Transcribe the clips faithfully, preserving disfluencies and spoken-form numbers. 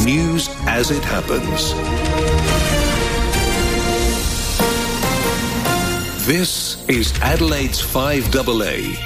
News as it happens. This is Adelaide's five A A.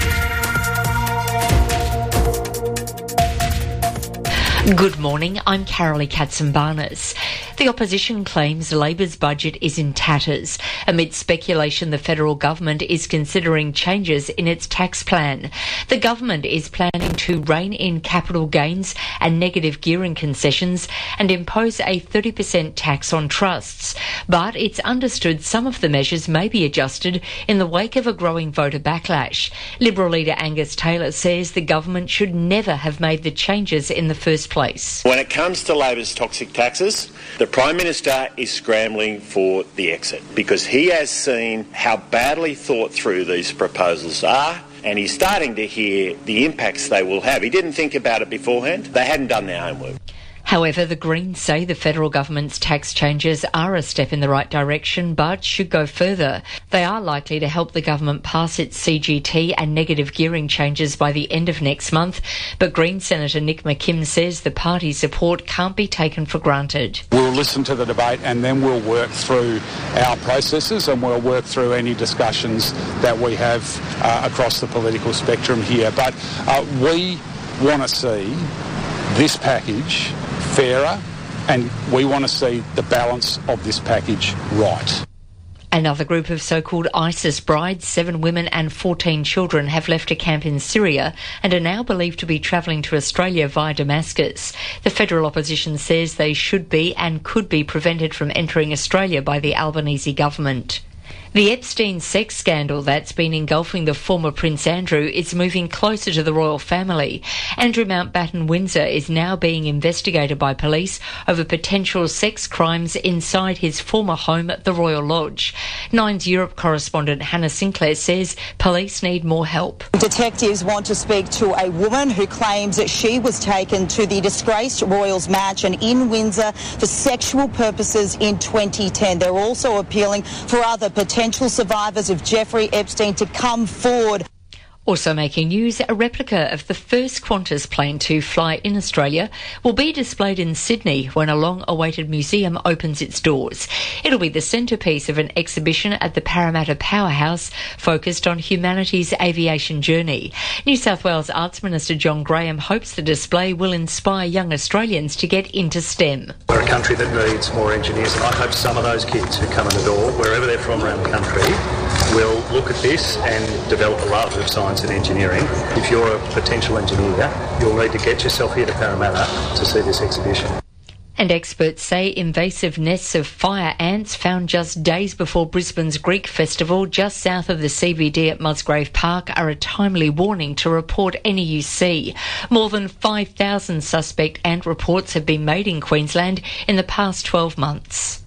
Good morning, I'm Carolee Katzenbarnes. The opposition claims Labor's budget is in tatters amid speculation the federal government is considering changes in its tax plan. The government is planning to rein in capital gains and negative gearing concessions and impose a thirty percent tax on trusts. But it's understood some of the measures may be adjusted in the wake of a growing voter backlash. Liberal leader Angus Taylor says the government should never have made the changes in the first place. When it comes to Labor's toxic taxes, the Prime Minister is scrambling for the exit because he has seen how badly thought through these proposals are, and he's starting to hear the impacts they will have. He didn't think about it beforehand. They hadn't done their homework. However, the Greens say the federal government's tax changes are a step in the right direction but should go further. They are likely to help the government pass its C G T and negative gearing changes by the end of next month, but Greens Senator Nick McKim says the party's support can't be taken for granted. We'll listen to the debate and then we'll work through our processes and we'll work through any discussions that we have uh, across the political spectrum here. But uh, we want to see this package fairer, and we want to see the balance of this package right. Another group of so-called ISIS brides, seven women and fourteen children, have left a camp in Syria and are now believed to be travelling to Australia via Damascus. The federal opposition says they should be and could be prevented from entering Australia by the Albanese government. The Epstein sex scandal that's been engulfing the former Prince Andrew is moving closer to the royal family. Andrew Mountbatten Windsor is now being investigated by police over potential sex crimes inside his former home at the Royal Lodge. Nine's Europe correspondent Hannah Sinclair says police need more help. Detectives want to speak to a woman who claims that she was taken to the disgraced Royals mansion in Windsor for sexual purposes in twenty ten. They're also appealing for other potential Potential survivors of Jeffrey Epstein to come forward. Also making news, a replica of the first Qantas plane to fly in Australia will be displayed in Sydney when a long-awaited museum opens its doors. It'll be the centrepiece of an exhibition at the Parramatta Powerhouse focused on humanity's aviation journey. New South Wales Arts Minister John Graham hopes the display will inspire young Australians to get into STEM. We're a country that needs more engineers, and I hope some of those kids who come in the door, wherever they're from around the country, will look at this and develop a love of science and engineering. If you're a potential engineer, you'll need to get yourself here to Parramatta to see this exhibition. And experts say invasive nests of fire ants found just days before Brisbane's Greek Festival just south of the C B D at Musgrave Park are a timely warning to report any you see. More than five thousand suspect ant reports have been made in Queensland in the past twelve months.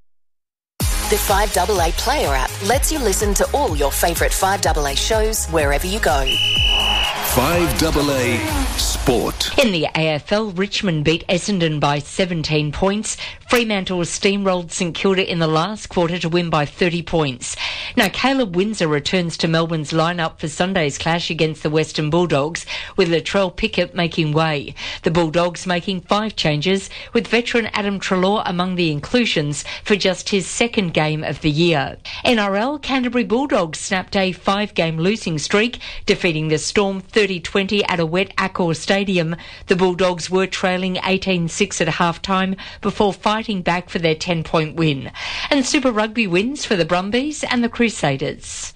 The five A A Player app lets you listen to all your favourite five A A shows wherever you go. five A A Sport. In the A F L, Richmond beat Essendon by seventeen points. Fremantle steamrolled St Kilda in the last quarter to win by thirty points. Now, Caleb Windsor returns to Melbourne's lineup for Sunday's clash against the Western Bulldogs, with Latrell Pickett making way. The Bulldogs making five changes, with veteran Adam Treloar among the inclusions for just his second game of the year. N R L, Canterbury Bulldogs snapped a five-game losing streak, defeating the Storm thirty twenty at a wet Accor Stadium. The Bulldogs were trailing eighteen six at half-time before fighting back for their ten-point win. And Super Rugby wins for the Brumbies and the Crusaders.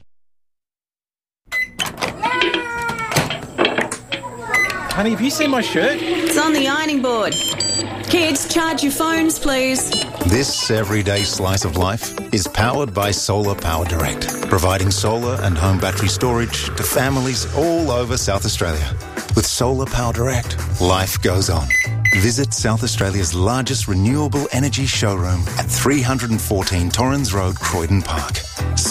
Honey, have you seen my shirt? It's on the ironing board. Kids, charge your phones, please. This everyday slice of life is powered by Solar Power Direct, providing solar and home battery storage to families all over South Australia. With Solar Power Direct, life goes on. Visit South Australia's largest renewable energy showroom at three hundred fourteen Torrens Road, Croydon Park. Solar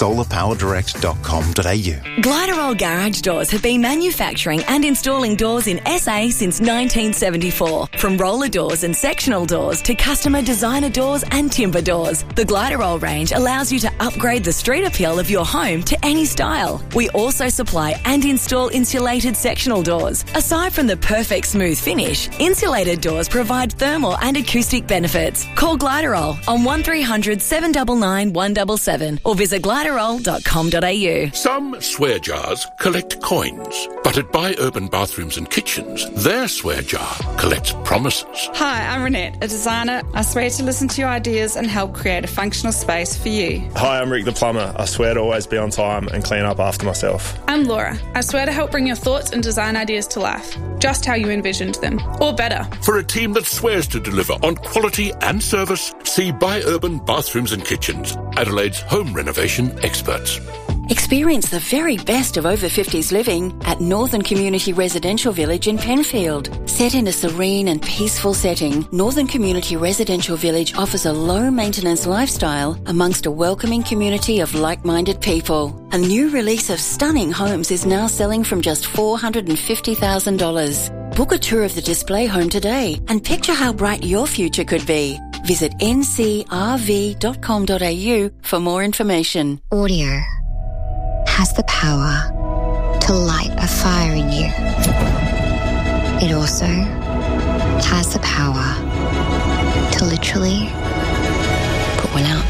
solar power direct dot com dot a u. Gliderol Garage Doors have been manufacturing and installing doors in S A since nineteen seventy-four. From roller doors and sectional doors to customer designer doors and timber doors, the Gliderol range allows you to upgrade the street appeal of your home to any style. We also supply and install insulated sectional doors. Aside from the perfect smooth finish, insulated doors provide thermal and acoustic benefits. Call Gliderol on one three hundred seven nine nine one seven seven or visit gliderol dot com dot a u. Some swear jars collect coins, but at Buy Urban Bathrooms and Kitchens, their swear jar collects promises. Hi, I'm Renette, a designer. I swear to listen to your ideas and help create a functional space for you. Hi, I'm Rick the plumber. I swear to always be on time and clean up after myself. I'm Laura. I swear to help bring your thoughts and design ideas to life, just how you envisioned them, or better. For a team that swears to deliver on quality and service, see Buy Urban Bathrooms and Kitchens, Adelaide's home renovation experts. Experience the very best of over fifties living at Northern Community Residential Village in Penfield. Set in a serene and peaceful setting, Northern Community Residential Village offers a low-maintenance lifestyle amongst a welcoming community of like-minded people. A new release of stunning homes is now selling from just four hundred fifty thousand dollars. Book a tour of the display home today and picture how bright your future could be. Visit n c r v dot com dot a u for more information. Audio has the power to light a fire in you. It also has the power to literally put one out.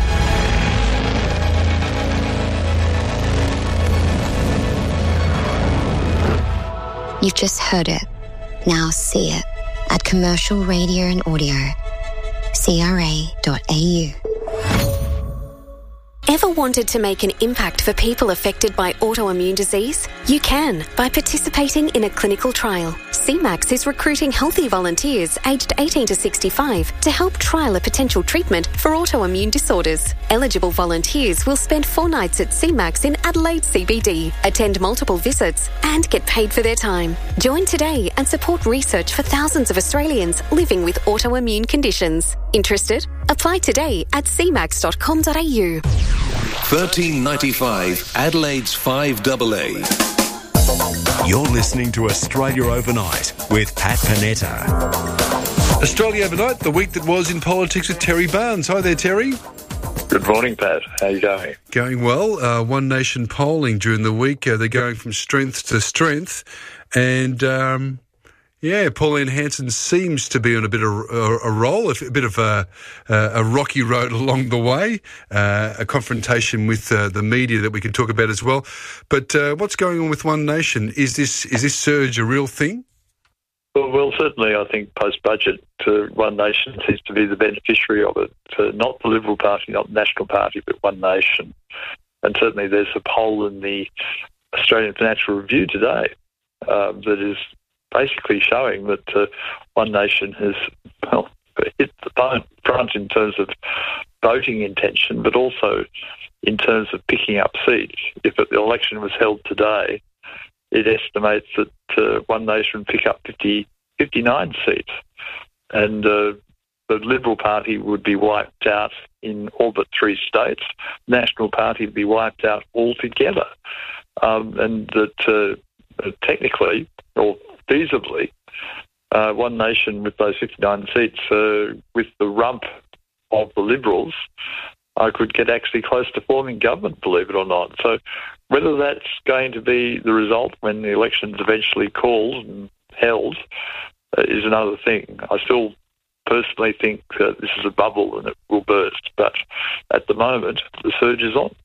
You've just heard it. Now see it at Commercial Radio and Audio, c r a dot a u. Ever wanted to make an impact for people affected by autoimmune disease? You can by participating in a clinical trial. C MAX is recruiting healthy volunteers aged eighteen to sixty-five to help trial a potential treatment for autoimmune disorders. Eligible volunteers will spend four nights at C MAX in Adelaide C B D, attend multiple visits and get paid for their time. Join today and support research for thousands of Australians living with autoimmune conditions. Interested? Apply today at c max dot com dot a u. thirteen ninety-five Adelaide's five double A. You're listening to Australia Overnight with Pat Panetta. Australia Overnight, the week that was in politics with Terry Barnes. Hi there, Terry. Good morning, Pat. How are you going? Going well. Uh, One Nation polling during the week. Uh, they're going from strength to strength. And, um, yeah, Pauline Hanson seems to be on a bit of a, a roll, a bit of a, a rocky road along the way, uh, a confrontation with uh, the media that we can talk about as well. But uh, what's going on with One Nation? Is this is this surge a real thing? Well, well certainly I think post-budget uh, One Nation seems to be the beneficiary of it. Uh, not the Liberal Party, not the National Party, but One Nation. And certainly there's a poll in the Australian Financial Review today uh, that is basically showing that uh, One Nation has well, hit the front in terms of voting intention, but also in terms of picking up seats. If the election was held today, it estimates that uh, One Nation would pick up fifty, fifty-nine seats, and uh, the Liberal Party would be wiped out in all but three states. The National Party would be wiped out altogether, um, and that uh, technically, or feasibly, uh, One Nation with those fifty-nine seats, uh, with the rump of the Liberals, I could get actually close to forming government, believe it or not. So whether that's going to be the result when the election's eventually called and held uh, is another thing. I still personally think that this is a bubble and it will burst, but at the moment the surge is on.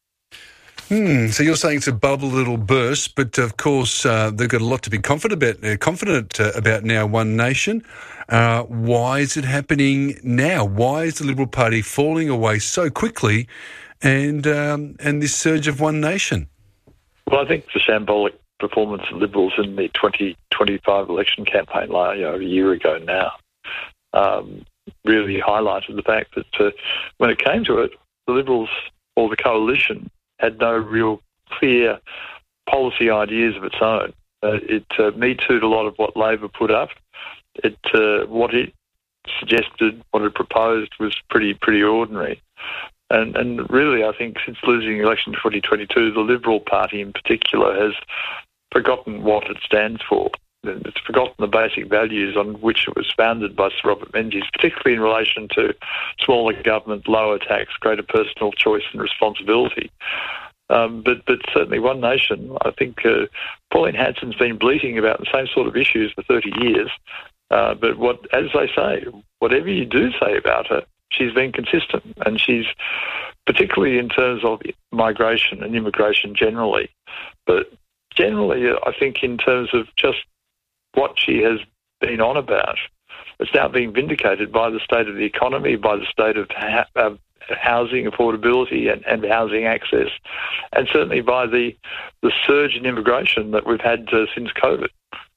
Hmm. So you're saying it's a bubble that'll burst, but of course uh, they've got a lot to be confident about. Uh, confident uh, about now. One Nation. Uh, why is it happening now? Why is the Liberal Party falling away so quickly, and um, and this surge of One Nation? Well, I think the shambolic performance of Liberals in the twenty twenty-five election campaign, like, you know, a year ago now, um, really highlighted the fact that uh, when it came to it, the Liberals or the coalition had no real clear policy ideas of its own. Uh, it uh, me too'd a lot of what Labor put up. It uh, what it suggested, what it proposed was pretty pretty ordinary. And, and really, I think since losing the election in twenty twenty-two, the Liberal Party in particular has forgotten what it stands for. It's forgotten the basic values on which it was founded by Sir Robert Menzies, particularly in relation to smaller government, lower tax, greater personal choice and responsibility. Um, but, but certainly One Nation, I think uh, Pauline Hanson's been bleating about the same sort of issues for thirty years. Uh, but what, as they say, whatever you do say about her, she's been consistent. And she's, particularly in terms of migration and immigration generally, but generally I think in terms of just what she has been on about, it's now being vindicated by the state of the economy, by the state of ha- uh, housing affordability and, and housing access, and certainly by the, the surge in immigration that we've had uh, since COVID.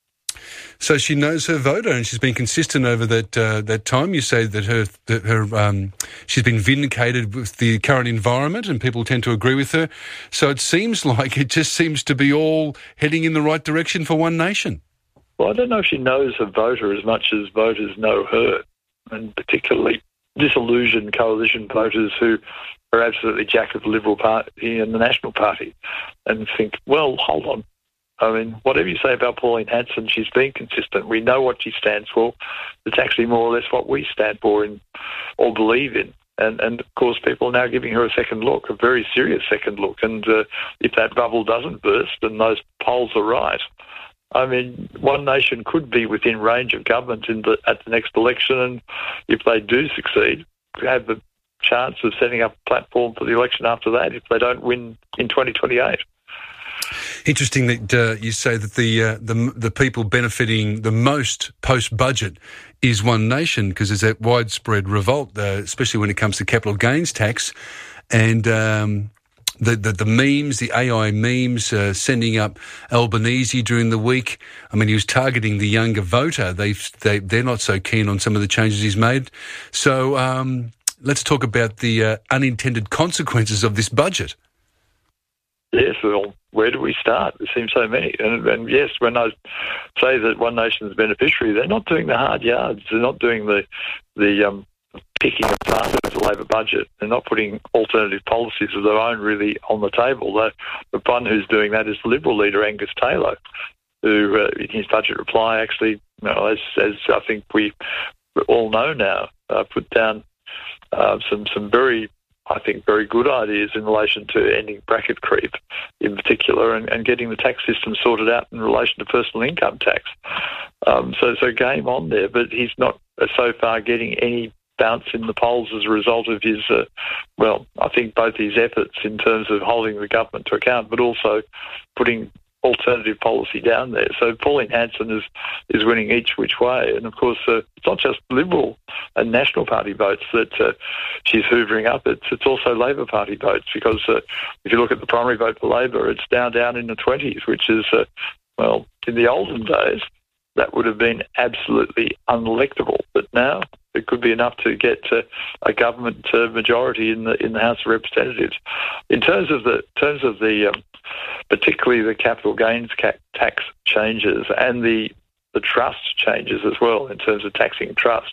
So she knows her voter, and she's been consistent over that uh, that time. You say that her that her um, she's been vindicated with the current environment, and people tend to agree with her. So it seems like it just seems to be all heading in the right direction for One Nation. Well, I don't know if she knows her voter as much as voters know her, and particularly disillusioned coalition voters who are absolutely jack of the Liberal Party and the National Party and think, well, hold on. I mean, whatever you say about Pauline Hanson, she's been consistent. We know what she stands for. It's actually more or less what we stand for in, or believe in. And, and of course, people are now giving her a second look, a very serious second look. And uh, if that bubble doesn't burst and those polls are right, I mean, One Nation could be within range of government in the, at the next election, and if they do succeed, have the chance of setting up a platform for the election after that if they don't win in twenty twenty-eight. Interesting that uh, you say that the, uh, the the people benefiting the most post-budget is One Nation, because there's that widespread revolt, uh, especially when it comes to capital gains tax, and um, the, the the memes, the A I memes, uh, sending up Albanese during the week. I mean, he was targeting the younger voter. They've, they they're not so keen on some of the changes he's made. So um, let's talk about the uh, unintended consequences of this budget. Yes, well, where do we start? There seems so many. And, and yes, when I say that One Nation's beneficiary, they're not doing the hard yards. They're not doing the the um, picking apart of the Labor budget. They're not putting alternative policies of their own really on the table. The, the one who's doing that is the Liberal leader, Angus Taylor, who uh, in his budget reply actually, you know, as, as I think we all know now, uh, put down uh, some, some very... I think, very good ideas in relation to ending bracket creep in particular and, and getting the tax system sorted out in relation to personal income tax. Um, so, so game on there, but he's not uh, so far getting any bounce in the polls as a result of his, uh, well, I think both his efforts in terms of holding the government to account, but also putting alternative policy down there. So Pauline Hanson is is winning each which way. And of course, uh, it's not just Liberal and National Party votes that uh, she's hoovering up. It's it's also Labor Party votes, because uh, if you look at the primary vote for Labor, it's down down in the twenties, which is, uh, well, in the olden days, that would have been absolutely unelectable. But now it could be enough to get uh, a government uh, majority in the in the House of Representatives. In terms of the terms of the um, particularly the capital gains tax changes and the the trust changes as well in terms of taxing trusts,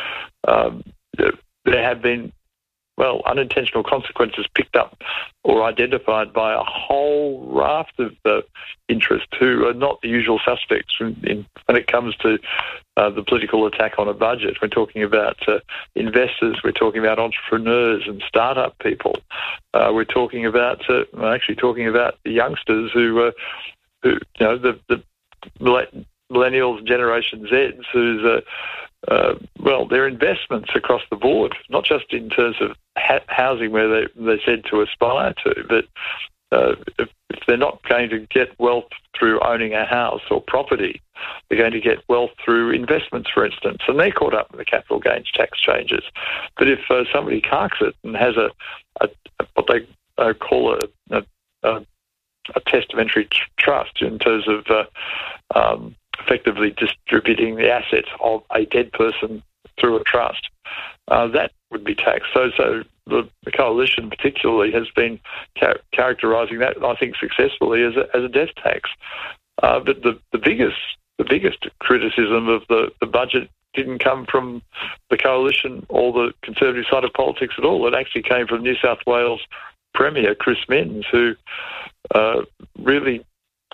um, there have been, well, unintentional consequences picked up or identified by a whole raft of uh, interests who are not the usual suspects in, in, when it comes to uh, the political attack on a budget. We're talking about uh, investors, we're talking about entrepreneurs and startup people. Uh, we're talking about, uh, we're actually talking about the youngsters who, uh, who you know, the, the millennials, Generation Zs, who's uh, Uh, well, their investments across the board, not just in terms of ha- housing where they, they're said to aspire to, but uh, if, if they're not going to get wealth through owning a house or property, they're going to get wealth through investments, for instance, and they're caught up in the capital gains tax changes. But if uh, somebody carks it and has a, a, a what they uh, call a, a, a, a testamentary tr- trust in terms of uh, um, effectively distributing the assets of a dead person through a trust, uh, that would be taxed. So, so the, the coalition particularly has been char- characterising that, I think, successfully as a, as a death tax. Uh, but the, the biggest the biggest criticism of the, the budget didn't come from the Coalition or the Conservative side of politics at all. It actually came from New South Wales Premier Chris Minns, who uh, really,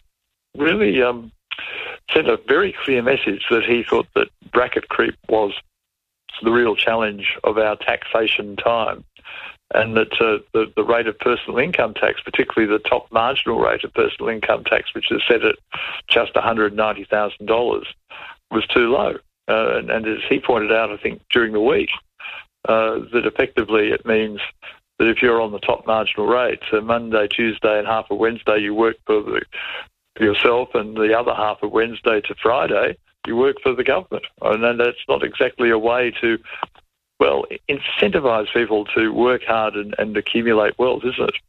really um, sent a very clear message that he thought that bracket creep was the real challenge of our taxation time, and that uh, the, the rate of personal income tax, particularly the top marginal rate of personal income tax, which is set at just one hundred ninety thousand dollars, was too low. Uh, and, and as he pointed out, I think, during the week, uh, that effectively it means that if you're on the top marginal rate, so Monday, Tuesday and half of Wednesday you work for, the, for yourself, and the other half of Wednesday to Friday you work for the government. And then that's not exactly a way to, well, incentivise people to work hard and, and accumulate wealth, is it?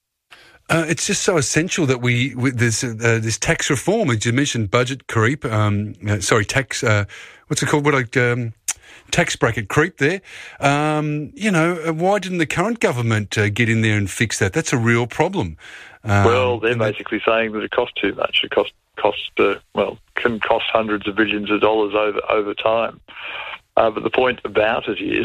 Uh, it's just so essential that we, with this, uh, this tax reform, as you mentioned, budget creep, um, uh, sorry, tax, uh, what's it called, what I, um, tax bracket creep there. Um, you know, why didn't the current government uh, get in there and fix that? That's a real problem. Um, well, they're basically that... saying that it costs too much. It costs, costs uh, well, can cost hundreds of billions of dollars over, over time. Uh, but the point about it is,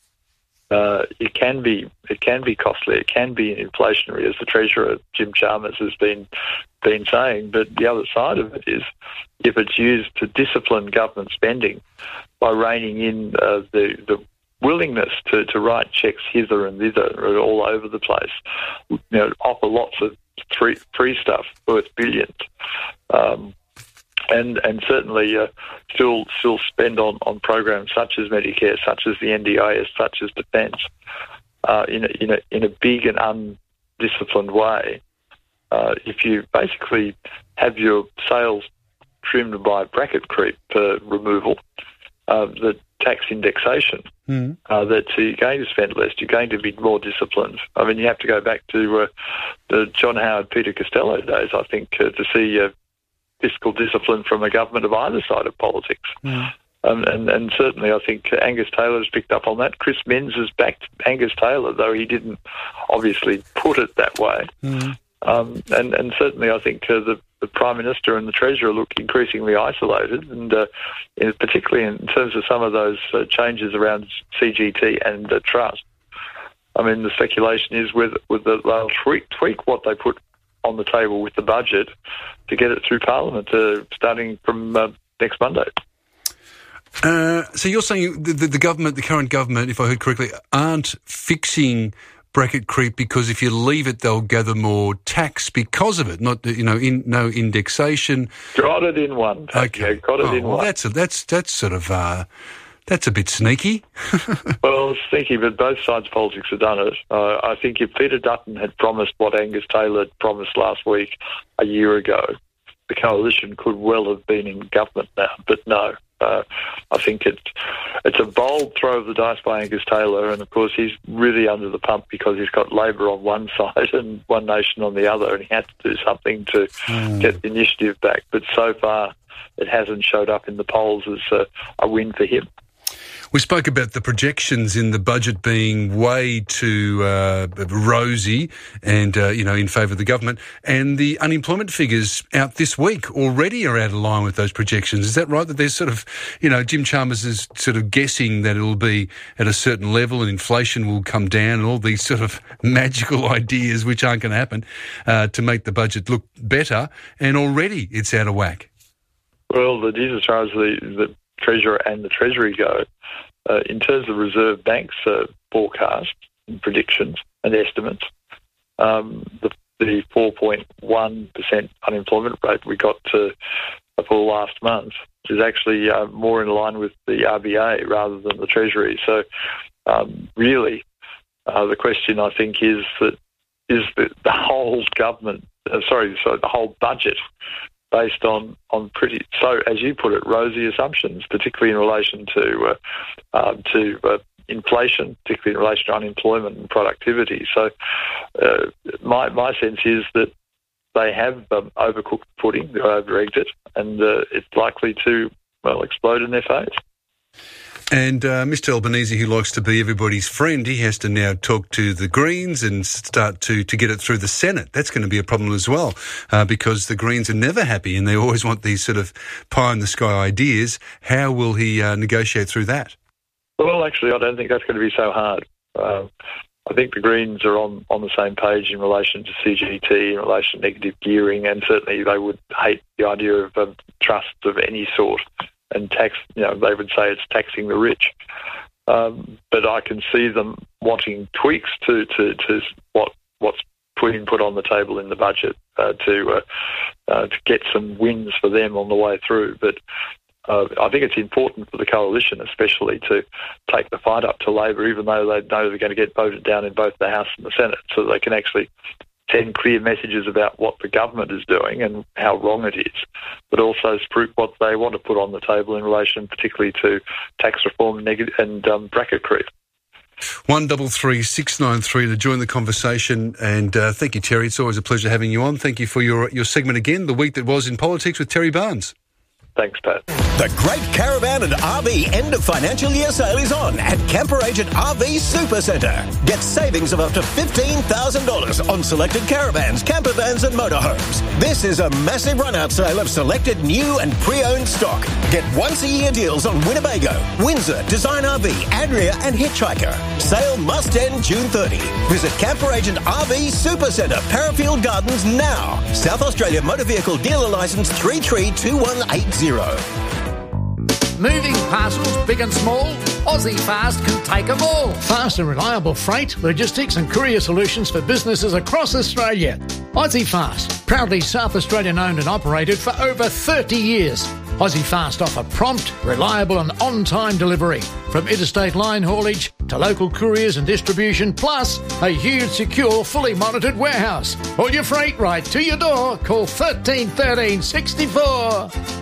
Uh, it can be it can be costly. It can be inflationary, as the Treasurer Jim Chalmers has been been saying. But the other side of it is, if it's used to discipline government spending by reining in uh, the the willingness to, to write cheques hither and thither all over the place, you know, offer lots of free free stuff worth billions. Um, And and certainly uh, still still spend on, on programs such as Medicare, such as the N D I S, such as defence, uh, in a, in a in a big and undisciplined way. Uh, if you basically have your sales trimmed by bracket creep uh, removal, uh, the tax indexation, mm. uh, that so you're going to spend less, you're going to be more disciplined. I mean, you have to go back to uh, the John Howard, Peter Costello days, I think, uh, to see Uh, fiscal discipline from a government of either side of politics. Mm. Um, and, and certainly I think Angus Taylor has picked up on that. Chris Minns has backed Angus Taylor, though he didn't obviously put it that way. Mm. Um, and, and certainly I think uh, the, the Prime Minister and the Treasurer look increasingly isolated, and uh, in, particularly in terms of some of those uh, changes around C G T and uh, trust. I mean, the speculation is with, with the, they'll tweak, tweak what they put on the table with the budget to get it through Parliament, uh, starting from uh, next Monday. Uh, so you're saying the, the, the government, the current government, if I heard correctly, aren't fixing bracket creep because if you leave it, they'll gather more tax because of it. Not, you know, in, no indexation. Got it in one. Okay, yeah, got it oh, in well, one. That's a, that's that's sort of. Uh, That's a bit sneaky. Well, it's sneaky, but both sides of politics have done it. Uh, I think if Peter Dutton had promised what Angus Taylor had promised last week a year ago, the Coalition could well have been in government now. But no, uh, I think it, it's a bold throw of the dice by Angus Taylor, and of course he's really under the pump because he's got Labor on one side and One Nation on the other, and he had to do something to mm. get the initiative back. But so far, it hasn't showed up in the polls as a, a win for him. We spoke about the projections in the budget being way too uh, rosy and, uh, you know, in favour of the government. And the unemployment figures out this week already are out of line with those projections. Is that right? That there's sort of, you know, Jim Chalmers is sort of guessing that it'll be at a certain level and inflation will come down and all these sort of magical ideas which aren't going to happen uh, to make the budget look better. And already it's out of whack. Well, it is as far as the, the Treasurer and the Treasury go. Uh, in terms of Reserve Bank's uh, forecasts and predictions and estimates, um, the, the four point one percent unemployment rate we got to, uh, for last month is actually uh, more in line with the R B A rather than the Treasury. So um, really, uh, the question I think is that is the, the whole government, uh, sorry, so the whole budget based on, on pretty, so as you put it, rosy assumptions, particularly in relation to uh, uh, to uh, inflation, particularly in relation to unemployment and productivity. So uh, my my sense is that they have um, overcooked the pudding, they're over-egged it, and uh, it's likely to, well, explode in their face. And uh, Mister Albanese, who likes to be everybody's friend, he has to now talk to the Greens and start to, to get it through the Senate. That's going to be a problem as well, uh, because the Greens are never happy and they always want these sort of pie-in-the-sky ideas. How will he uh, negotiate through that? Well, actually, I don't think that's going to be so hard. Uh, I think the Greens are on, on the same page in relation to C G T, in relation to negative gearing, and certainly they would hate the idea of um, trusts of any sort. And tax, you know, they would say it's taxing the rich. Um, but I can see them wanting tweaks to, to, to what what's put input on the table in the budget uh, to uh, uh, to get some wins for them on the way through. But uh, I think it's important for the coalition, especially, to take the fight up to Labor, even though they know they're going to get voted down in both the House and the Senate, so they can actually send clear messages about what the government is doing and how wrong it is, but also spruik what they want to put on the table in relation particularly to tax reform neg- and um, bracket creep. One double three six nine three to join the conversation, and uh, thank you, Terry. It's always a pleasure having you on. Thank you for your your segment again, The Week That Was in Politics with Terry Barnes. Thanks, Pat. The Great Caravan and R V End of Financial Year Sale is on at Camper Agent R V Supercentre. Get savings of up to fifteen thousand dollars on selected caravans, camper vans and motorhomes. This is a massive run-out sale of selected new and pre-owned stock. Get once-a-year deals on Winnebago, Windsor, Design R V, Adria and Hitchhiker. Sale must end June thirtieth. Visit Camper Agent R V Supercentre, Parafield Gardens now. South Australia Motor Vehicle Dealer Licence three three two one eight zero. Moving parcels, big and small, Aussie Fast can take them all. Fast and reliable freight, logistics and courier solutions for businesses across Australia. Aussie Fast, proudly South Australian owned and operated for over thirty years. Aussie Fast offer prompt, reliable and on-time delivery, from interstate line haulage to local couriers and distribution, plus a huge, secure, fully monitored warehouse. All your freight right to your door. Call thirteen thirteen sixty-four.